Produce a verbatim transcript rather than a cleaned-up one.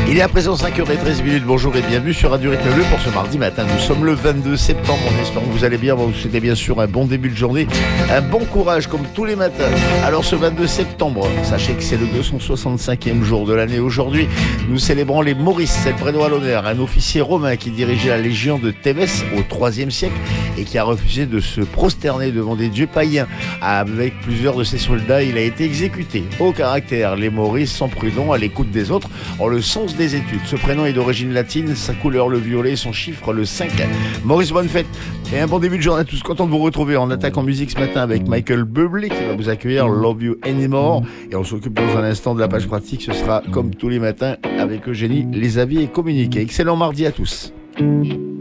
Il est à présent cinq heures treize minutes. Bonjour et bienvenue sur Radio Rythme Bleu pour ce mardi matin. Nous sommes le vingt-deux septembre. On espère que vous allez bien. Vous souhaitez bien sûr un bon début de journée, un bon courage comme tous les matins. Alors ce vingt-deux septembre, sachez que c'est le deux cent soixante-cinquième jour de l'année. Aujourd'hui, nous célébrons les Maurice. C'est le prénom à l'honneur. Un officier romain qui dirigeait la légion de Thébès au troisième siècle et qui a refusé de se prosterner devant des dieux païens. Avec plusieurs de ses soldats, il a été exécuté. Au caractère, les Maurice sont prudents à l'écoute des autres, ont le sens des études. Ce prénom est d'origine latine, sa couleur le violet, son chiffre le cinq. Maurice, bonne fête et un bon début de journée à tous. Content de vous retrouver. On attaque en musique ce matin avec Michael Bublé qui va vous accueillir, Love You Anymore. Et on s'occupe dans un instant de la page pratique. Ce sera comme tous les matins avec Eugénie, les avis et communiqués. Excellent mardi à tous.